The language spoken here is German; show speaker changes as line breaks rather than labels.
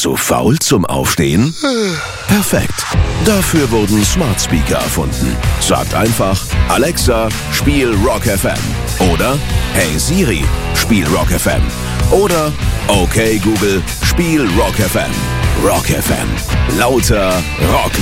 Zu faul zum Aufstehen? Perfekt. Dafür wurden Smart Speaker erfunden. Sagt einfach, Alexa, spiel Rock FM. Oder, hey Siri, spiel Rock FM. Oder, okay Google, spiel Rock FM. Rock FM. Lauter Rock.